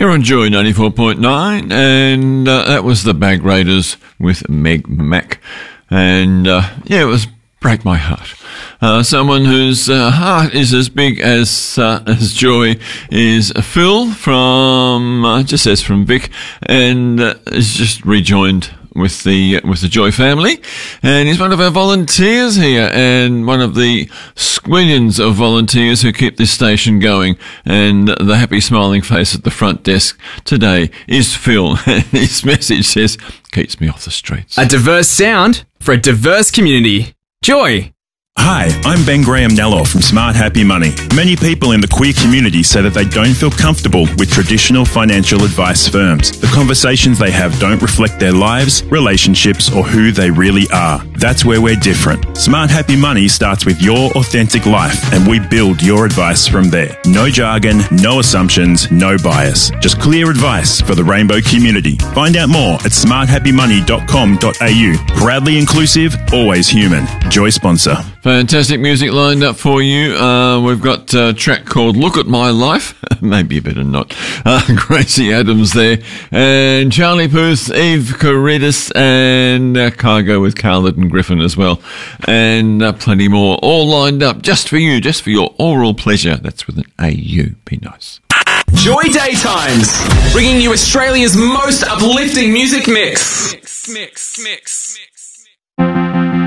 You're on Joy 94.9, and that was the Bag Raiders with Meg Mac. And it was Break My Heart. Someone whose heart is as big as Joy is Phil from, just says from Vic, and is just rejoined with the Joy family, and he's one of our volunteers here, and one of the squillions of volunteers who keep this station going. And the happy smiling face at the front desk today is Phil, and his message says, keeps me off the streets. A diverse sound for a diverse community. Joy. Hi, I'm Ben Graham Nello from Smart Happy Money. Many people in the queer community say that they don't feel comfortable with traditional financial advice firms. The conversations they have don't reflect their lives, relationships, or who they really are. That's where we're different. Smart Happy Money starts with your authentic life, and we build your advice from there. No jargon, no assumptions, no bias. Just clear advice for the rainbow community. Find out more at smarthappymoney.com.au. Proudly inclusive, always human. Joy sponsor. Fantastic music lined up for you. We've got a track called Look at My Life. Maybe a bit of not. Gracie Adams there. And Charlie Puth, Eve Caritas, and Cargo with Carlton Griffin as well. And plenty more. All lined up just for you, just for your oral pleasure. That's with an AU. Be nice. Joy Daytimes, bringing you Australia's most uplifting music mix.